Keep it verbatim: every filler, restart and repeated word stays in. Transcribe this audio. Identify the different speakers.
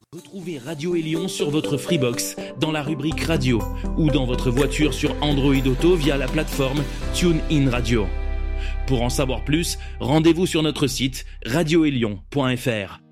Speaker 1: Retrouvez Radio Élion sur votre Freebox, dans la rubrique Radio, ou dans votre voiture sur Android Auto via la plateforme TuneIn Radio. Pour en savoir plus, rendez-vous sur notre site radio élion point f r.